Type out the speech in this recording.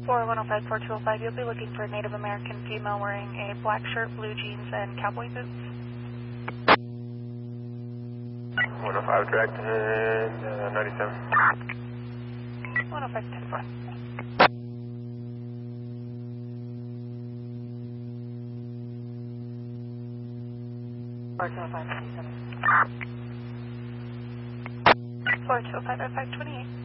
4105, 4205, you'll be looking for a Native American female wearing a black shirt, blue jeans, and cowboy boots. 105 direct and 97. 105, 10-4. Four 205 528.